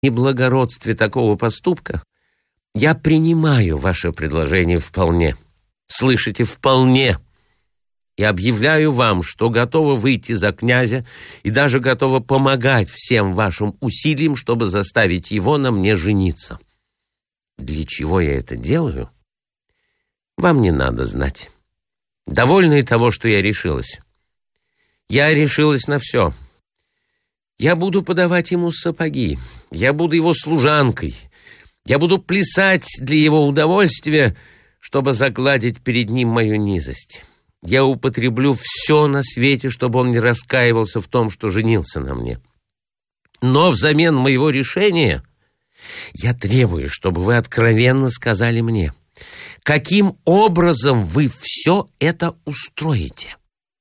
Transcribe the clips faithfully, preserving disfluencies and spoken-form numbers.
и благородстве такого поступка, я принимаю ваше предложение вполне. Слышите, вполне. И объявляю вам, что готова выйти за князя и даже готова помогать всем вашим усилиям, чтобы заставить его на мне жениться. Для чего я это делаю, вам не надо знать. Довольны и того, что я решилась. Я решилась на все. Я буду подавать ему сапоги, я буду его служанкой, я буду плясать для его удовольствия, чтобы загладить перед ним мою низость. Я употреблю все на свете, чтобы он не раскаивался в том, что женился на мне. Но взамен моего решения я требую, чтобы вы откровенно сказали мне, каким образом вы все это устроите.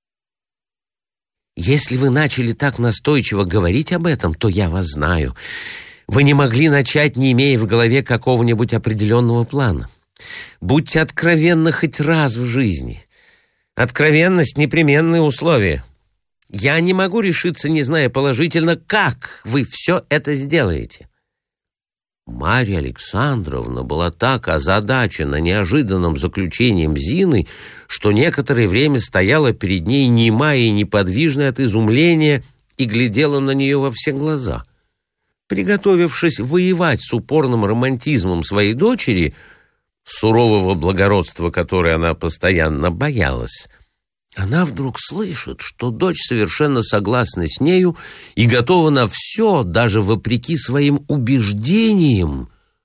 Если вы начали так настойчиво говорить об этом, то я вас знаю. Вы не могли начать, не имея в голове какого-нибудь определенного плана. Будьте откровенны хоть раз в жизни. Откровенность — непременное условие. Я не могу решиться, не зная положительно, как вы все это сделаете. Марья Александровна была так озадачена неожиданным заключением Зины, что некоторое время стояла перед ней немая и неподвижная от изумления и глядела на нее во все глаза. Приготовившись воевать с упорным романтизмом своей дочери, сурового благородства, которое она постоянно боялась, она вдруг слышит, что дочь совершенно согласна с нею и готова на все, даже вопреки своим убеждениям.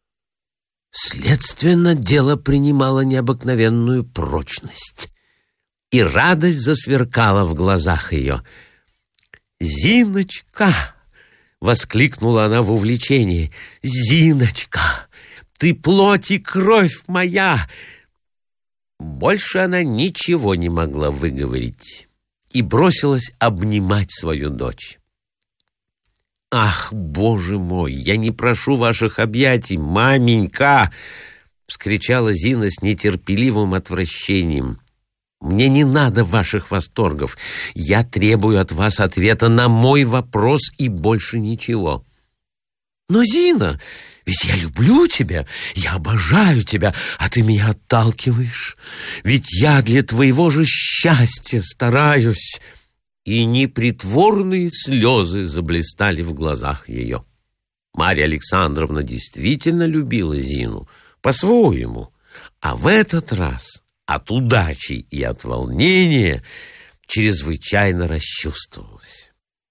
Следственно, дело принимало необыкновенную прочность, и радость засверкала в глазах ее. «Зиночка!» — воскликнула она в увлечении. «Зиночка! Ты плоть и кровь моя!» Больше она ничего не могла выговорить и бросилась обнимать свою дочь. «Ах, Боже мой, я не прошу ваших объятий, маменька!» — вскричала Зина с нетерпеливым отвращением. «Мне не надо ваших восторгов. Я требую от вас ответа на мой вопрос и больше ничего». «Но, Зина, ведь я люблю тебя, я обожаю тебя, а ты меня отталкиваешь. Ведь я для твоего же счастья стараюсь». И непритворные слезы заблистали в глазах ее. Марья Александровна действительно любила Зину по-своему, а в этот раз от удачи и от волнения чрезвычайно расчувствовалась.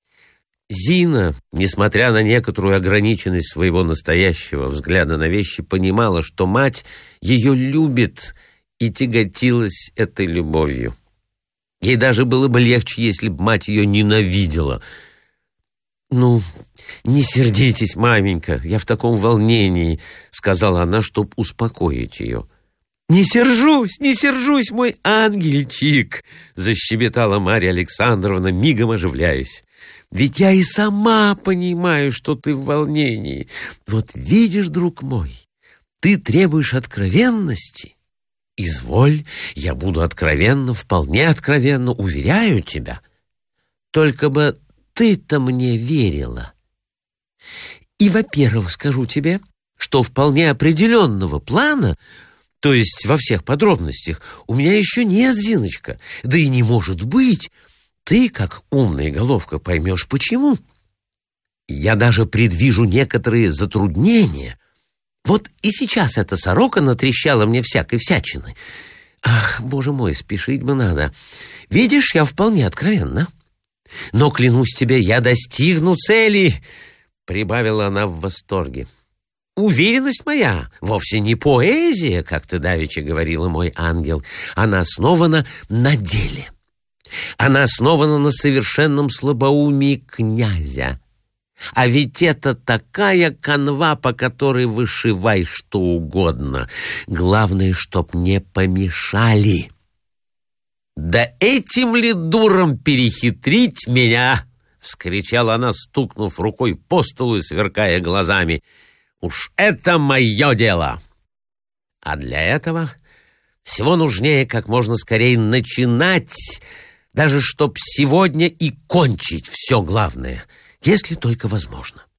Зина, несмотря на некоторую ограниченность своего настоящего взгляда на вещи, понимала, что мать ее любит, и тяготилась этой любовью. Ей даже было бы легче, если бы мать ее ненавидела. «Ну, не сердитесь, маменька, я в таком волнении», — сказала она, чтобы успокоить ее. «Не сержусь, не сержусь, мой ангельчик», — защебетала Марья Александровна, мигом оживляясь. «Ведь я и сама понимаю, что ты в волнении. Вот видишь, друг мой, ты требуешь откровенности. Изволь, я буду откровенно, вполне откровенно, уверяю тебя. Только бы ты-то мне верила. И, во-первых, скажу тебе, что вполне определенного плана, то есть во всех подробностях, у меня еще нет, Зиночка, да и не может быть. Ты, как умная головка, поймешь, почему. Я даже предвижу некоторые затруднения. Вот и сейчас эта сорока натрещала мне всякой всячины. Ах, боже мой, спешить бы надо. Видишь, я вполне откровенна. Но, клянусь тебе, я достигну цели, — прибавила она в восторге. Уверенность моя вовсе не поэзия, как ты давеча говорила, мой ангел. Она основана на деле. Она основана на совершенном слабоумии князя. А ведь это такая канва, по которой вышивай что угодно. Главное, чтоб не помешали. «Да этим ли дуром перехитрить меня?» — вскричала она, стукнув рукой по столу и сверкая глазами. «Уж это мое дело!» А для этого всего нужнее как можно скорее начинать, даже чтоб сегодня и кончить все главное, если только возможно.